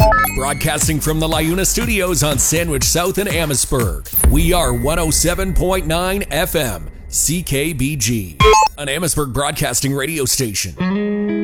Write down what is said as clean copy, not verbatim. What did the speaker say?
Broadcasting from the LiUNA Studios on Sandwich South in Amherstburg. We are 107.9 FM, CKBG, an Amherstburg broadcasting radio station.